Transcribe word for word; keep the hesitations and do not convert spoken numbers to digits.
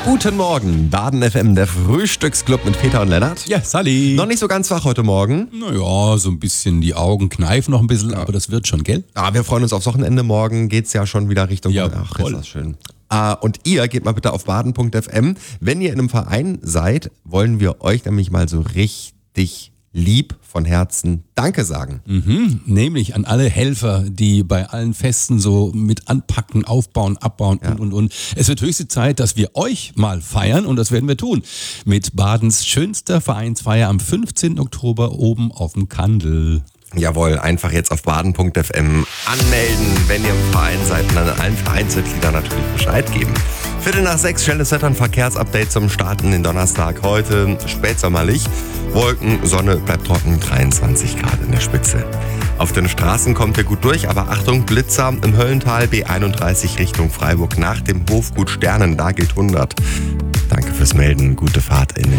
Guten Morgen, Baden F M, der Frühstücksclub mit Peter und Lennart. Ja, Sally. Noch nicht so ganz wach heute Morgen. Naja, so ein bisschen die Augen kneifen noch ein bisschen, aber das wird schon, gell? Ah, wir freuen uns aufs Wochenende. Morgen geht's ja schon wieder Richtung... Ja, Ach, voll. ist das schön. Ah, und ihr geht mal bitte auf baden punkt f m. Wenn ihr in einem Verein seid, wollen wir euch nämlich mal so richtig lieb von Herzen Danke sagen. Mhm, nämlich an alle Helfer, die bei allen Festen so mit anpacken, aufbauen, abbauen und, und, und. Es wird höchste Zeit, dass wir euch mal feiern und das werden wir tun. Mit Badens schönster Vereinsfeier am fünfzehnten Oktober oben auf dem Kandel. Jawohl, einfach jetzt auf baden punkt f m anmelden, wenn ihr im Verein seid und dann allen Vereinsmitgliedern natürlich Bescheid geben. Viertel nach sechs, schnelles Wetter und Verkehrsupdate zum Starten den Donnerstag. Heute spätsommerlich, Wolken, Sonne, bleibt trocken, dreiundzwanzig Grad in der Spitze. Auf den Straßen kommt ihr gut durch, aber Achtung, Blitzer im Höllental B einunddreißig Richtung Freiburg nach dem Hofgut Sternen, da gilt hundert. Danke fürs Melden, gute Fahrt in den